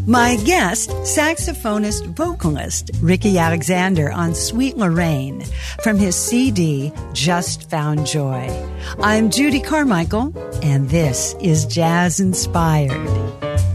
My guest, saxophonist, vocalist, Ricky Alexander on Sweet Lorraine from his CD, Just Found Joy. I'm Judy Carmichael, and this is Jazz Inspired.